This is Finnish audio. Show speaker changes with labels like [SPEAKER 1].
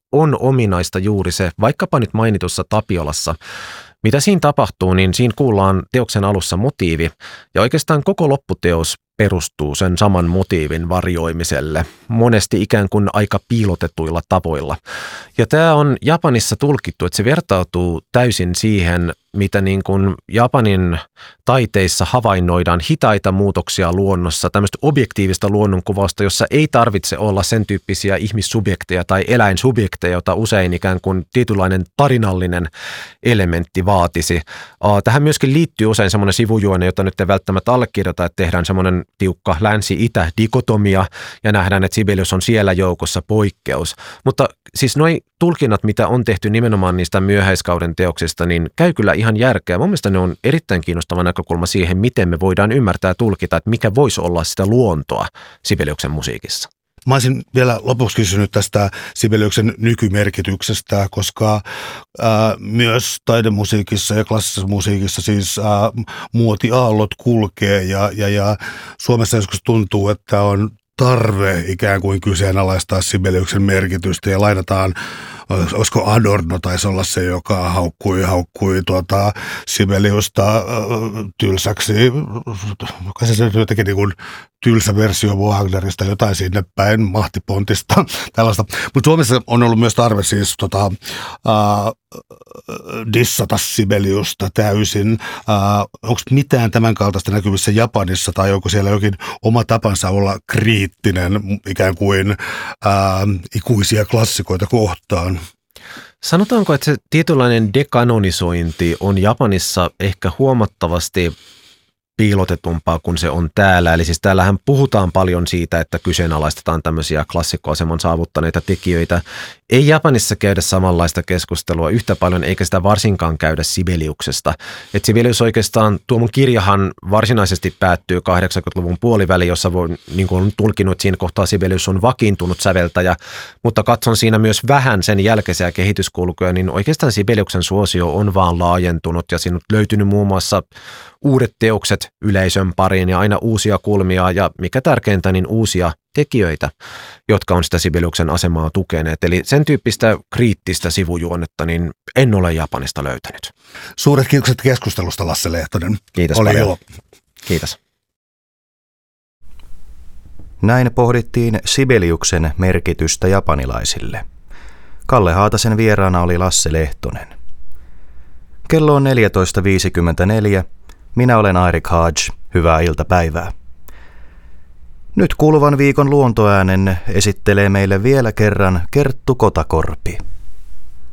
[SPEAKER 1] on ominaista juuri se, vaikkapa nyt mainitussa Tapiolassa. Mitä siinä tapahtuu, niin siinä kuullaan teoksen alussa motiivi, ja oikeastaan koko lopputeos perustuu sen saman motiivin varjoimiselle, monesti ikään kuin aika piilotetuilla tavoilla. Ja tämä on Japanissa tulkittu, että se vertautuu täysin siihen, mitä niin kuin Japanin taiteissa havainnoidaan hitaita muutoksia luonnossa, tämmöistä objektiivista luonnonkuvausta, jossa ei tarvitse olla sen tyyppisiä ihmissubjekteja tai eläinsubjekteja, jota usein ikään kuin tietynlainen tarinallinen elementti vaatisi. Tähän myöskin liittyy usein semmoinen sivujuone, jota nyt ei välttämättä allekirjoita, että tehdään semmoinen tiukka länsi-itä-dikotomia ja nähdään, että Sibelius on siellä joukossa poikkeus. Mutta siis noi tulkinnat, mitä on tehty nimenomaan niistä myöhäiskauden teoksista, niin käy kyllä ihan järkeä. Mun mielestä ne on erittäin kiinnostava näkökulma siihen, miten me voidaan ymmärtää ja tulkita, että mikä voisi olla sitä luontoa Sibeliuksen musiikissa.
[SPEAKER 2] Mä olisin vielä lopuksi kysynyt tästä Sibeliuksen nykymerkityksestä, koska myös taidemusiikissa ja klassisessa musiikissa siis muotiaallot kulkee ja Suomessa joskus tuntuu, että on tarve ikään kuin kyseenalaistaa Sibeliuksen merkitystä ja lainataan, olisiko Adorno taisi olla se, joka haukkui Sibeliusta tylsäksi, joka se jotenkin niin kuin tylsä versio Wagnerista, jotain sinne päin, Mahtipontista, tällaista. Mutta Suomessa on ollut myös tarve siis dissata Sibeliusta täysin. Onko mitään tämän kaltaista näkyvissä Japanissa tai onko siellä jokin oma tapansa olla kriittinen ikään kuin ikuisia klassikoita kohtaan?
[SPEAKER 1] Sanotaanko, että se tietynlainen dekanonisointi on Japanissa ehkä huomattavasti piilotetumpaa kuin se on täällä. Eli siis täällähän puhutaan paljon siitä, että kyseenalaistetaan tämmöisiä klassikkoaseman saavuttaneita tekijöitä. Ei Japanissa käydä samanlaista keskustelua yhtä paljon, eikä sitä varsinkaan käydä Sibeliuksesta. Et Sibelius oikeastaan, tuo mun kirjahan varsinaisesti päättyy 80-luvun puoliväliin, jossa voi, niin kuin on tulkinut, että siinä kohtaa Sibelius on vakiintunut säveltäjä, mutta katson siinä myös vähän sen jälkeisiä kehityskulkuja, niin oikeastaan Sibeliuksen suosio on vaan laajentunut ja siinä on löytynyt muun muassa uudet teokset yleisön pariin ja aina uusia kulmia ja mikä tärkeintä, niin uusia tekijöitä, jotka on sitä Sibeliuksen asemaa tukeneet. Eli sen tyyppistä kriittistä sivujuonnetta niin en ole Japanista löytänyt.
[SPEAKER 2] Suuret kiitokset keskustelusta, Lasse Lehtonen.
[SPEAKER 1] Kiitos
[SPEAKER 2] Oli
[SPEAKER 1] paljon.
[SPEAKER 2] ilo.
[SPEAKER 1] Kiitos.
[SPEAKER 3] Näin pohdittiin Sibeliuksen merkitystä japanilaisille. Kalle Haatasen vieraana oli Lasse Lehtonen. Kello on 14.54. Minä olen Airik Haaj. Hyvää iltapäivää. Nyt kuluvan viikon luontoäänen esittelee meille vielä kerran Kerttu Kotakorpi.